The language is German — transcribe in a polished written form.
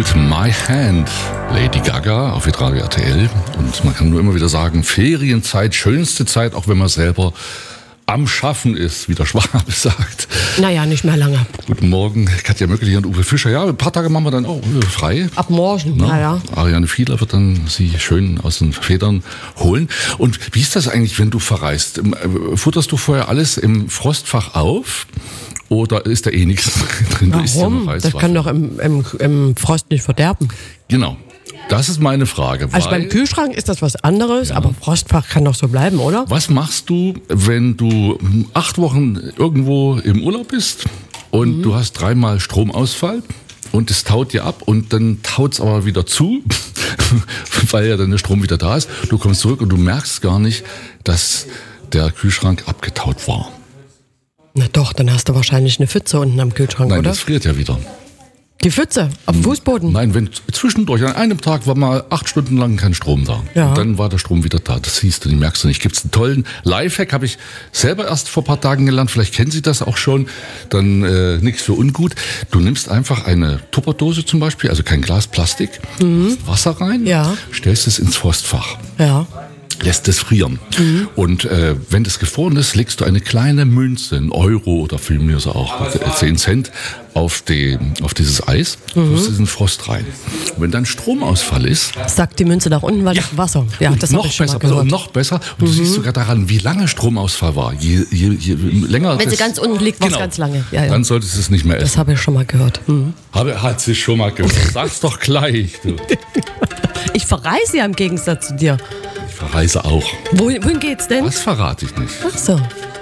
Hold My Hand, Lady Gaga auf Radio RTL. Und man kann nur immer wieder sagen, Ferienzeit, schönste Zeit, auch wenn man selber am Schaffen ist, wie der Schwabe sagt. Naja, nicht mehr lange. Guten Morgen, Katja Möckeli und Uwe Fischer. Ja, ein paar Tage machen wir dann auch frei. Ab morgen, ja. Ariane Fiedler wird dann sie schön aus den Federn holen. Und wie ist das eigentlich, wenn du verreist? Futterst du vorher alles im Frostfach auf? Oder ist da eh nichts drin? Warum? Das kann doch im Frost nicht verderben. Genau. Das ist meine Frage. Also beim Kühlschrank ist das was anderes, aber Frostfach kann doch so bleiben, oder? Was machst du, wenn du 8 Wochen irgendwo im Urlaub bist und du hast 3-mal Stromausfall und es taut dir ab und dann taut es aber wieder zu, weil ja dann der Strom wieder da ist. Du kommst zurück und du merkst gar nicht, dass der Kühlschrank abgetaut war. Na doch, dann hast du wahrscheinlich eine Pfütze unten am Kühlschrank, Nein, oder? das friert ja wieder. Die Pfütze auf dem Fußboden? Nein, wenn zwischendurch, an einem Tag war mal 8 Stunden lang kein Strom da. Ja. Und dann war der Strom wieder da. Das siehst du, den merkst du nicht. Gibt's einen tollen Lifehack, habe ich selber erst vor ein paar Tagen gelernt. Vielleicht kennen Sie das auch schon. Dann nichts für ungut. Du nimmst einfach eine Tupperdose zum Beispiel, also kein Glas, Plastik, machst Wasser rein, stellst es ins Frostfach. Ja. Lässt es frieren. Und wenn das gefroren ist, legst du eine kleine Münze, 1 Euro oder für mich so auch 10 Cent, auf dieses Eis, tust diesen Frost rein. Und wenn dann Stromausfall ist... Sagt die Münze nach unten, weil das Wasser. Ja, das noch besser, noch besser. Und du siehst sogar daran, wie lange Stromausfall war. Je länger... Wenn sie ganz unten liegt, war es ganz lange. Ja, ja. Dann solltest du es nicht mehr essen. Das habe ich schon mal gehört. Hat sie schon mal gehört. Sag's doch gleich, du. Ich verreise ja im Gegensatz zu dir. Ich verreise auch. Wohin geht's denn? Das verrate ich nicht. Ach so.